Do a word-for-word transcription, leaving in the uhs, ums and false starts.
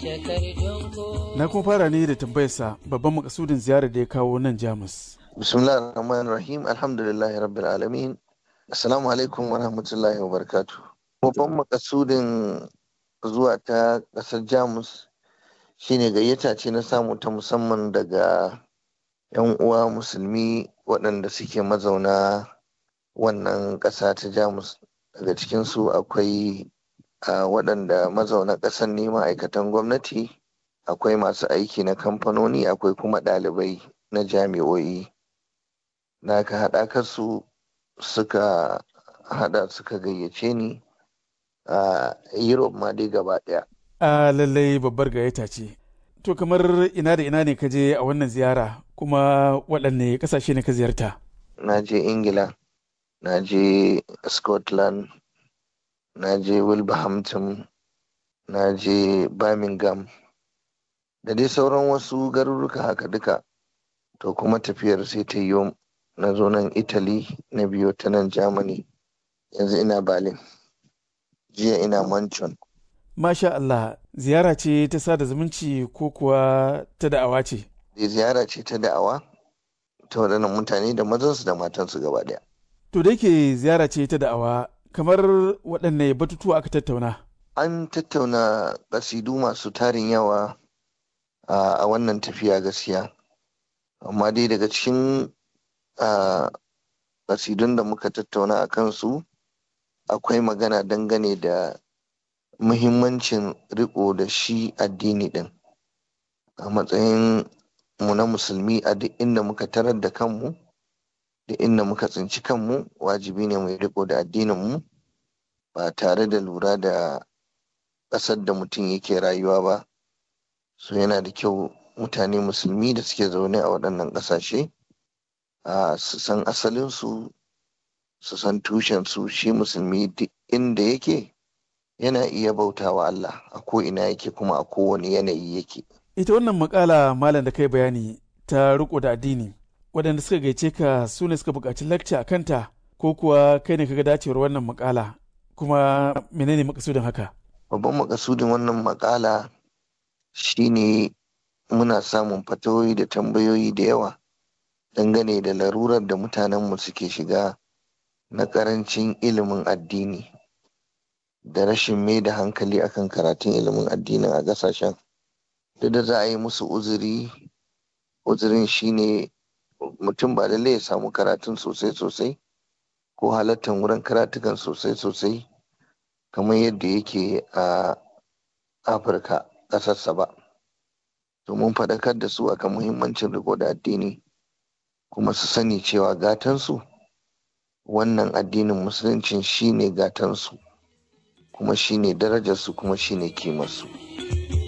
Na kuma fara ne da tambayarsa babban makasudin ziyarar da ya kawo nan Jamus. Bismillahir Rahmanir Rahim, alhamdulillahi rabbil alamin. Assalamu alaikum wa rahmatullahi wa barakatuh. Babban makasudin zuwa ta ƙasar Jamus shine gayyata ce na samu ta musamman daga 'yan uwa musulmi waɗanda suke mazauna wannan ƙasa ta Jamus. Daga cikinsu akwai a waɗanda mazauna ƙasar ne ma'aikatan gwamnati, akwai masu aiki na kamfanoni, akwai kuma ɗalibai na jami'o'i. Na ka haɗa su suka haɗa suka gayyace ni a Europe ma dai gaba ɗaya. A lallai babbar gayyata ce. To kamar ina da ina ne ka je a wannan ziyara kuma waɗanne ƙasashe ne ka ziyarta? Na je Ingila, na je Scotland, na je Wolverhampton, na je Birmingham da dai sauran wasu garuruka haka duka. To kuma tafiyar sai ta yi na zo nan Italy, na biyo ta nan Germany, yanzu ina Berlin, jiya ina Manchon. Masha Allah, ziyara ce ta sada zumunci ko kuwa ta da'awa ce? Ziyara ce ta da'awa ta waɗannan mutane da mazansu da matansu gaba ɗaya. To da yake ziyara ce ta da'awa, kamar waɗanne batutuwa aka tattauna? An tattauna ƙasidu masu tarin yawa a wannan tafiya gaskiya. Amma dai daga cikin ƙasidun da muka tattauna a kansu akwai magana dangane da muhimmancin riƙo da shi addini ɗin. A matsayin mu na musulmi a duk inda muka tarar da kanmu, da inda muka tsinci kanmu, wajibi ne mu riƙo da addininmu ba tare da lura da ƙasar da mutum yake rayuwa ba. So yana da kyau mutane musulmi da suke zaune a waɗannan ƙasashe su san asalinsu, su san tushensu. Shi musulmi duk inda yake yana iya bautawa Allah a ko'ina yake kuma a kowane yanayi yake. Ita wannan makala malam da kai bayani ta riko da addini, waɗanda suka gaice ka su ne suka buƙaci lakca a kanta ko kuwa kai ne kaga dacewar wannan makala, kuma menene makasudin haka? Babban makasudin wannan makala shine muna samun fatawoyi da tambayoyi da yawa dangane da larurar da mutanenmu suke shiga na ƙarancin ilimin addini da rashin mai da hankali akan karatun ilimin addinin a ƙasashen. Duk da za a yi musu uzuri, uzurin shine mutum ba lallai ya samu karatun sosai-sosai ko halartar wurin karatukan sosai-sosai kamar yadda yake a Afirka ƙasarsa ba. To mun faɗakar da su akan muhimmancin riko da addini kuma su sani cewa gatansu wannan addinin musuluncin shine gatansu kuma shine darajarsu kuma shine kimarsu.